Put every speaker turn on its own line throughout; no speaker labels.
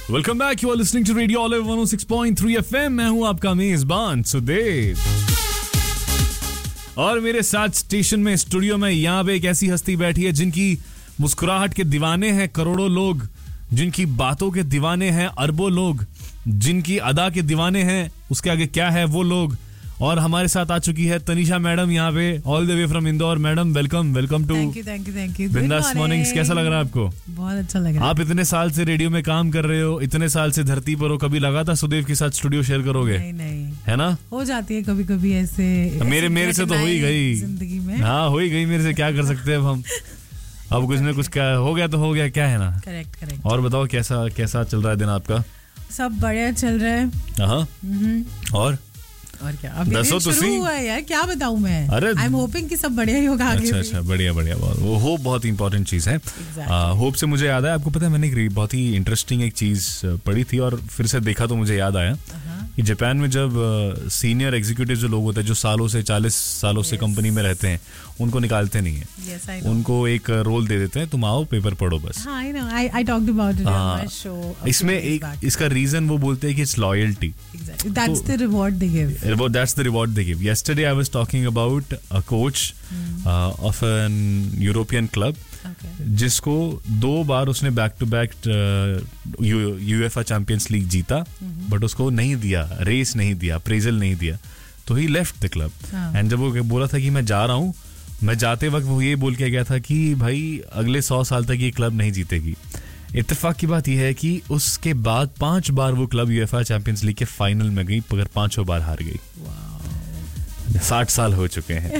Welcome back, you are listening to radio olive 106.3 FM। मैं हूं आपका मेजबान सुदेव, और मेरे साथ स्टेशन में, स्टूडियो में यहाँ पे एक ऐसी हस्ती बैठी है जिनकी मुस्कुराहट के दीवाने हैं करोड़ों लोग, जिनकी बातों के दीवाने हैं अरबों लोग, जिनकी अदा के दीवाने हैं उसके आगे क्या है वो लोग। और हमारे साथ आ चुकी है तनिषा मैडम यहाँ पे, all the way from Indore. Madam welcome to
thank you
बिंदास मॉर्निंग्स। कैसा लग रहा है आपको?
बहुत अच्छा लग रहा है।
आप इतने साल से रेडियो में काम कर रहे हो, इतने साल से धरती पर हो, कभी लगा था सुदेव के साथ स्टूडियो शेयर करोगे?
नहीं
है ना,
हो जाती है कभी कभी ऐसे।
मेरे से तो हो ही गई
जिंदगी में।
हाँ, हो ही गई मेरे से। क्या कर सकते हैं अब हम? अब कुछ न कुछ क्या हो गया तो हो गया, क्या है ना।
करेक्ट।
और बताओ कैसा चल रहा है दिन आपका?
सब बढ़िया चल रहा है।
हाँ। और
क्या अभी दिन शुरू हुआ है यार, क्या बताऊं मैं।
अरे
आई एम होपिंग कि सब बढ़िया ही होगा आगे।
अच्छा बढ़िया। वो होप बहुत इंपॉर्टेंट चीज है। होप से मुझे याद आया, आपको पता है मैंने एक बहुत ही इंटरेस्टिंग एक चीज पढ़ी थी और फिर से देखा तो मुझे याद आया कि जापान में जब सीनियर एग्जीक्यूटिव जो लोग होते हैं, जो 40 सालों से कंपनी में रहते हैं, उनको निकालते नहीं है। उनको एक रोल दे देते हैं, तुम आओ पेपर पढ़ो बस।
I talked about it on my show.
इसमें एक इसका रीजन वो बोलते हैं कि it's loyalty.
That's the reward they give.
That's the reward they give. Yesterday I was talking about a coach of an European club, जिसको 2 बार उसने back to back UEFA champions league जीता, बट उसको नहीं दिया, रेस नहीं दिया, appraisal नहीं दिया, तो ही लेफ्ट द क्लब। एंड जब वो बोला था कि मैं जा रहा हूँ, मैं जाते वक्त वो ये बोल के गया था कि भाई अगले 100 साल तक ये क्लब नहीं जीतेगी। इत्तेफाक की बात यह है कि उसके बाद 5 बार वो क्लब UEFA चैंपियंस लीग के फाइनल में गई, मगर 5 बार हार गई। 60 साल हो चुके हैं।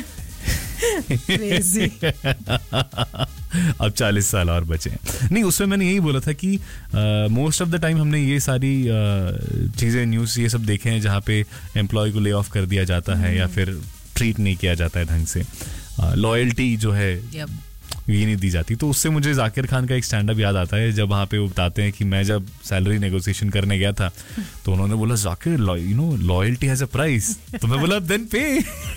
अब 40 साल और बचे हैं। नहीं, उसमें मैंने यही बोला था कि मोस्ट ऑफ द टाइम हमने ये सारी चीजें, न्यूज़ ये सब देखे हैं जहाँ पे एम्प्लॉय को ले ऑफ कर दिया जाता है या फिर ट्रीट नहीं किया जाता है ढंग से, लॉयल्टी जो है ये नहीं दी जाती। तो उससे मुझे जाकिर खान का एक स्टैंड अप याद आता है, जब वहाँ पे वो बताते हैं कि मैं जब सैलरी नेगोशिएशन करने गया था तो उन्होंने बोला Zakir loyalty has a price. तो मैं बोला देन पे।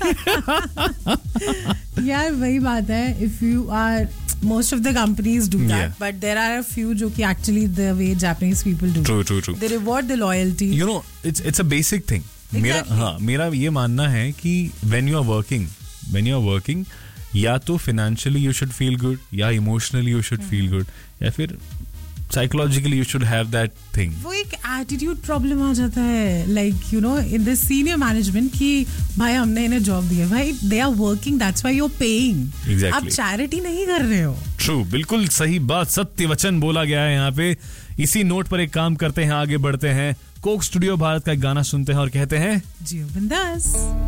यार वही बात है, if you are most of the companies do that, but there are a few जो कि actually the way Japanese people do.
True.
They reward the loyalty.
It's a basic thing. मेरा ये मानना है कि when you are working या तो financially you should feel good, या emotionally you should feel good, या फिर psychologically you should have that thing.
वो एक attitude problem आ जाता है, like in the senior management कि भाई हमने इन्हें जॉब दी है, भाई they are working, that's why you're paying.
Exactly.
आप charity नहीं कर रहे हो.
True, बिल्कुल सही बात, सत्य वचन बोला गया है यहाँ पे। इसी नोट पर एक काम करते हैं, आगे बढ़ते हैं, कोक स्टूडियो भारत का एक गाना सुनते हैं और कहते हैं
जियो बिंदास।